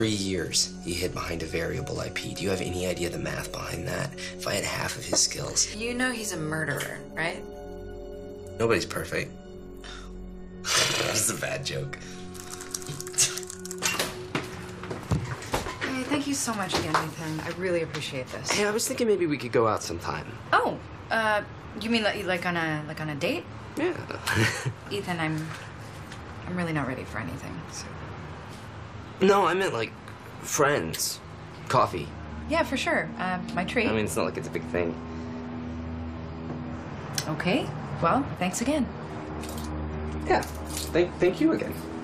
3 years he hid behind a variable IP. Do you have any idea the math behind that? If I had half of his skills. You know he's a murderer, right? Nobody's perfect. This is a bad joke. Hey, thank you so much again, Ethan. I really appreciate this. Hey, I was thinking maybe we could go out sometime. Oh, you mean like on a date? Yeah. Ethan, I'm really not ready for anything. So. No, I meant like friends. Coffee. Yeah, for sure. My treat. I mean, it's not like it's a big thing. Okay. Well, thanks again. Yeah. Thank you again.